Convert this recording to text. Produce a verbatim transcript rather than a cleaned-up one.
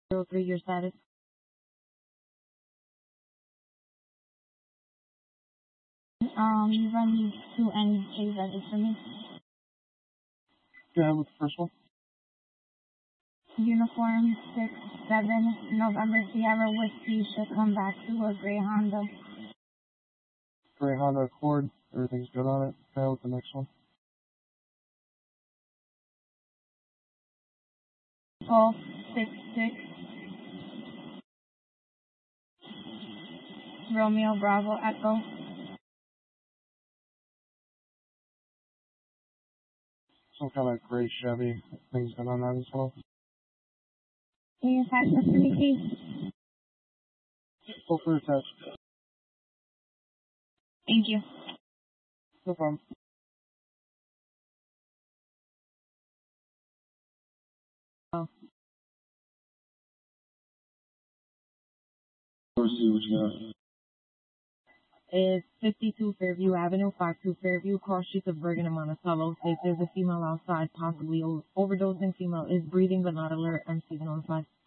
zero three, your status. Um, you run these two N K records for me. Go ahead with the first one. Uniform six seven November Sierra Whiskey should come back to a gray Honda. Gray Honda Accord. Everything's good on it. Go ahead with the next one. Golf six six Romeo Bravo Echo. Some kind of gray Chevy. Things good on that as well. Can you attach this for me, please? Go for a test. Thank you. No problem. Oh. Let's see what you got. Is fifty-two Fairview Avenue, five two Fairview, cross streets of Bergen and Monticello. States there's a female outside, possibly overdosing. Female is breathing but not alert. I'm Stephen notified.